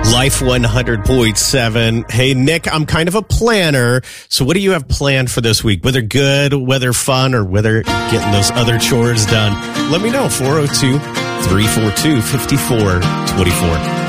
Life 100.7. Hey, Nick, I'm kind of a planner. So what do you have planned for this week? Whether good, whether fun, or whether getting those other chores done? Let me know. 402-342-5424.